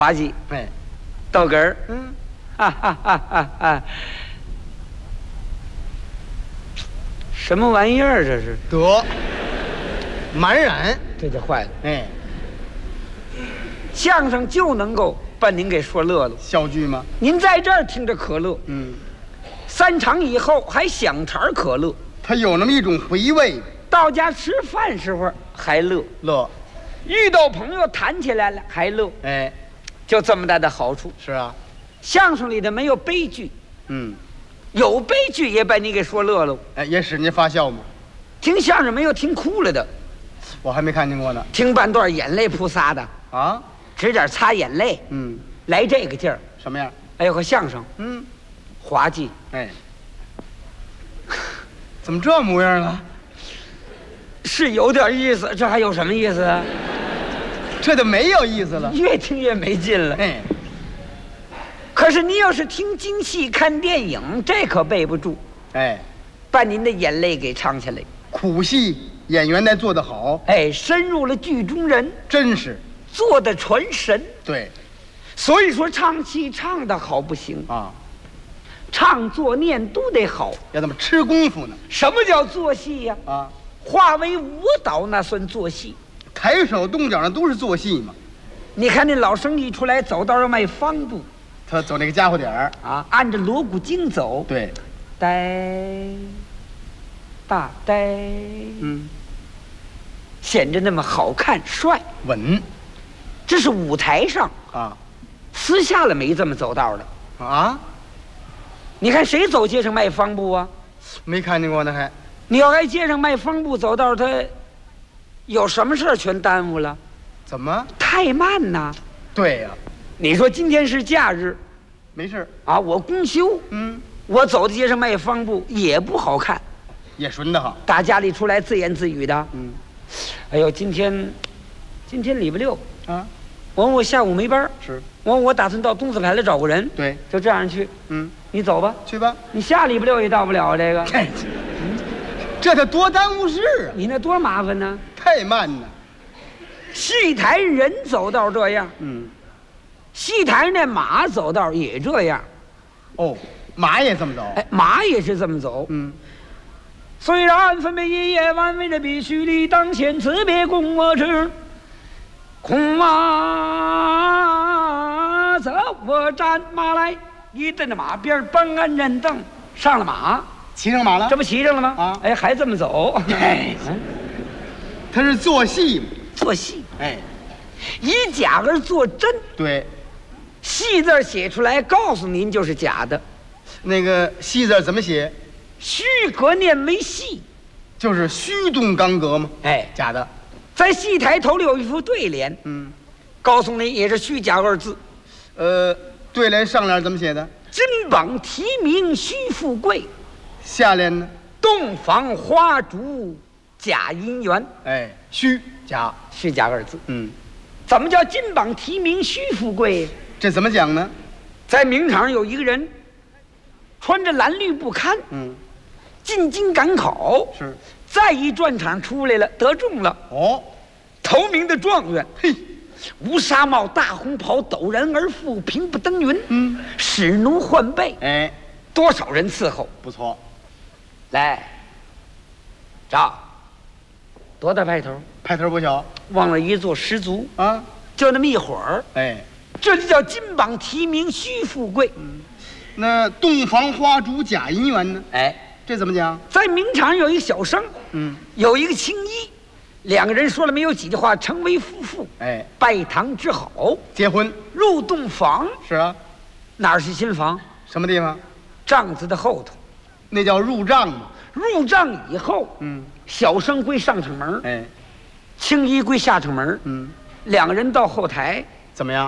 滑稽， 哎， 逗哏儿， 嗯， 哈，什么玩意儿这是？ 得，满染， 这就坏了。 哎， 相声就能够把您给说乐了。 笑剧吗？ 您在这儿听着可乐，3场以后还想茬可乐， 它有那么一种回味， 到家吃饭时候还乐， 乐， 遇到朋友谈起来了还乐， 哎， 就这么大的好处。 是啊， 相声里的没有悲剧， 嗯， 有悲剧也把你给说乐了。 哎，也使您发笑吗？ 听相声没有听哭了的， 我还没看见过呢。 听半段眼泪扑撒的， 啊， 指点擦眼泪，来这个劲儿， 什么样？ 哎呦，和相声，滑稽， 哎，怎么这模样了？ 是有点意思，这还有什么意思啊？ 这就没有意思了。 越听越没劲了。 哎， 可是你要是听京戏、看电影，这可背不住， 哎， 把您的眼泪给唱下来。 苦戏演员得做得好， 哎，深入了剧中人， 真是做的传神。 对所以说，唱戏唱得好不行， 啊， 唱作念都得好。 要怎么吃功夫呢？ 什么叫做戏呀？ 啊， 化为舞蹈那算做戏。 抬手动脚那都是做戏嘛。 你看那老生一出来，走道要迈方步他走那个家伙点儿， 啊，按着锣鼓经走， 对， 呆大呆，显着那么好看帅。 稳这是舞台上， 啊私下了没这么走道的。 啊， 你看谁走街上迈方步啊？ 没看见过呢还。 你要挨街上迈方步走道，他有什么事儿全耽误了？ 怎么？ 太慢呐！ 对呀、 你说今天是假日没事啊，我公休，我走在街上迈方步也不好看， 也顺得好。 打家里出来自言自语的，哎呦，今天礼拜六啊， 我下午没班， 是， 我打算到东四牌来找个人， 对， 就这样去，你走吧， 去吧。 你下礼拜六也到不了这个， 这得多耽误事啊！ 你那多麻烦呢。 太慢了。 戏台人走道这样，戏台那马走道也这样， 哦，马也这么走。 哎，马也是这么走，虽然分别一夜晚为了必须的当前辞别共我知，恐马走我战马来，一蹬着马鞭帮安人凳上了马， 骑上马了。 这不骑上了吗？ 啊， 哎，还这么走， 哎，他是做戏嘛。 做戏， 哎， 以假而做真， 对， 戏字写出来告诉您就是假的， 那个戏字怎么写？ 虚格念为戏， 就是虚动刚格嘛。 哎， 假的。 在戏台头里有一副对联，告诉你也是虚假二字。 对联上联怎么写的？ 金榜题名须富贵， 下联呢？ 洞房花烛假姻缘。 哎，虚假。 虚假二字。怎么叫金榜题名须富贵？ 这怎么讲呢？ 在名场有一个人，穿着蓝绿不堪，进京赶考， 是， 再一转场出来了，得中了。 哦， 头名的状元， 嘿， 乌纱帽大红袍，陡然而富，平步登云，使奴换背， 哎， 多少人伺候。 不错。 来，找多大派头？ 派头不小往那一坐十足啊， 就那么一会儿， 哎， 这就叫金榜题名须富贵。 那洞房花烛假姻缘呢？ 哎， 这怎么讲？ 在名场有一个小生，有一个青衣，两个人说了没有几句话，成为夫妇。 哎， 拜堂之好， 结婚。 入洞房。 是啊， 哪儿是新房？ 什么地方？ 帐子的后头。 那叫入帐嘛。 入帐以后，小生归上场门， 哎， 青衣归下场门，两个人到后台， 怎么样？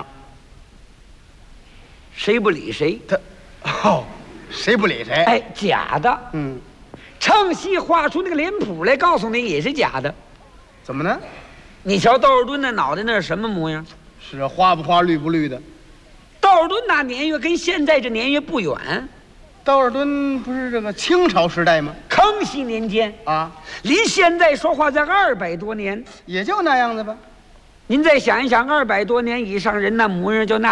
谁不理谁？ 谁不理谁？ 哎，假的。唱戏画出那个脸谱来，告诉你也是假的。 怎么呢？ 你瞧窦尔敦那脑袋那是什么模样？ 是啊，花不花，绿不绿的。 窦尔敦那年月跟现在这年月不远。 窦尔敦不是这个清朝时代吗？ 康熙年间啊， 离现在说话在200多年， 也就那样子吧。 您再想一想，200多年以上人那模样就那